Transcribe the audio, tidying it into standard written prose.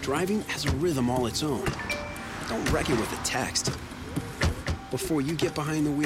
driving has a rhythm all its own. Don't wreck it with a text. Before you get behind the wheel,